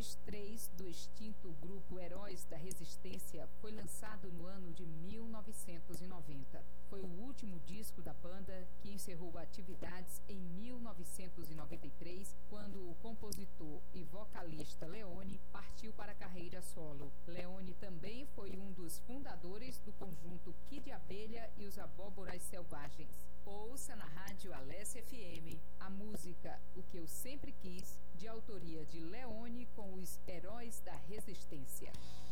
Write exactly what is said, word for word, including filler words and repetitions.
Nós Três, do extinto grupo Heróis da Resistência, foi lançado no ano de mil novecentos e noventa. Foi o último disco da banda, que encerrou atividades em mil novecentos e noventa e três, quando o compositor e vocalista Leone partiu para a carreira solo. Leone também foi um dos fundadores do conjunto Kid Abelha e os Abóboras Selvagens. Ouça na Rádio Alessia F M a música O Que Eu Sempre Quis, de autoria de Leone, com os Heróis da Resistência.